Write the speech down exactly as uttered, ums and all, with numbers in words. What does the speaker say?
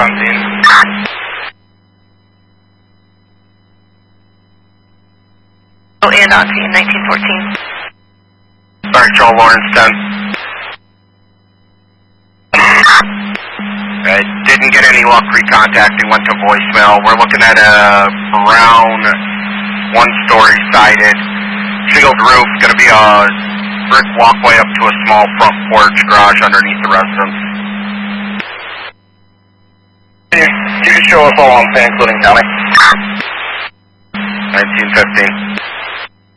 scene. Oh, and on scene, nineteen fourteen. Sorry, Joel Lawrence ten. Uh, didn't get any luck recontacting, went to voicemail. We're looking at a brown, one-story sided, shingled roof, going to be a brick walkway up to a small front porch garage underneath the residence. You, you can show us all on San Clemente County. nineteen fifteen.